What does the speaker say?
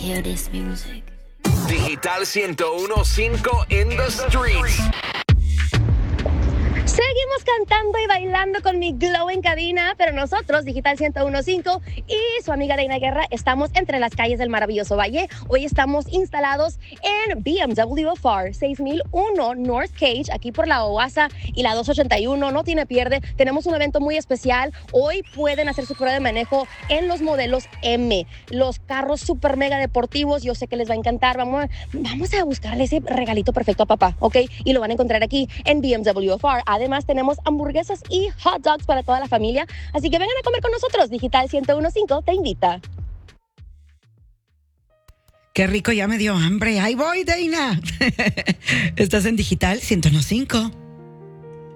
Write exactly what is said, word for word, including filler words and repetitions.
hear this music. Digital ciento uno punto cinco in the streets. Seguimos cantando y bailando con mi Glow en cabina, pero nosotros, Digital ciento uno punto cinco y su amiga Deina Guerra, estamos entre las calles del maravilloso Valle. Hoy estamos instalados en B M W F A R seis mil uno North Cage, aquí por la Oasa y la doscientos ochenta y uno, no tiene pierde. Tenemos un evento muy especial. Hoy pueden hacer su prueba de manejo en los modelos M, los carros super mega deportivos. Yo sé que les va a encantar. Vamos, vamos a buscarle ese regalito perfecto a papá, ¿ok? Y lo van a encontrar aquí en B M W F A R. Además, tenemos hamburguesas y hot dogs para toda la familia. Así que vengan a comer con nosotros. Digital ciento uno punto cinco te invita. Qué rico, ya me dio hambre. Ahí voy, Deina. Estás en Digital ciento uno punto cinco.